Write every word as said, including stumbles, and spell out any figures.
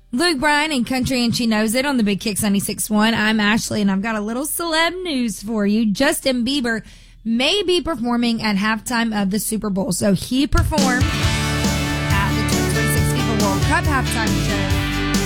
Luke Bryan and Country and She Knows It on the Big Kicks ninety-six point one. I'm Ashley, and I've got a little celeb news for you. Justin Bieber may be performing at halftime of the Super Bowl. So he performed at the twenty twenty-six FIFA World Cup halftime show